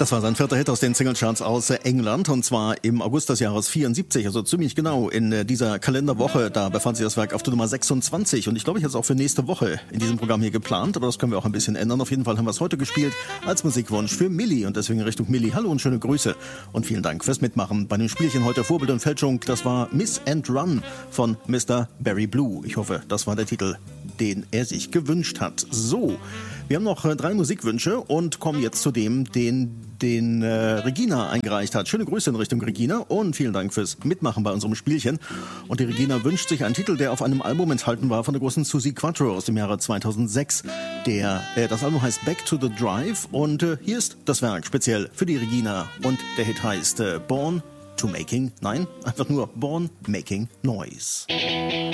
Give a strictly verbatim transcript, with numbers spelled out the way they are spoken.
Das war sein vierter Hit aus den Singlecharts aus England, und zwar im August des Jahres vierundsiebzig, also ziemlich genau in dieser Kalenderwoche. Da befand sich das Werk auf der Nummer sechsundzwanzig, und ich glaube, ich hätte es auch für nächste Woche in diesem Programm hier geplant, aber das können wir auch ein bisschen ändern. Auf jeden Fall haben wir es heute gespielt als Musikwunsch für Milli, und deswegen Richtung Milli. Hallo und schöne Grüße und vielen Dank fürs Mitmachen bei dem Spielchen heute. Vorbild und Fälschung, das war Miss and Run von Mister Barry Blue. Ich hoffe, das war der Titel, den er sich gewünscht hat. So, wir haben noch drei Musikwünsche und kommen jetzt zu dem, den den äh, Regina eingereicht hat. Schöne Grüße in Richtung Regina und vielen Dank fürs Mitmachen bei unserem Spielchen. Und die Regina wünscht sich einen Titel, der auf einem Album enthalten war von der großen Suzi Quatro aus dem Jahre zweitausendsechs. Der, äh, das Album heißt Back to the Drive, und äh, hier ist das Werk speziell für die Regina, und der Hit heißt äh, Born to Making, nein, einfach nur Born Making Noise.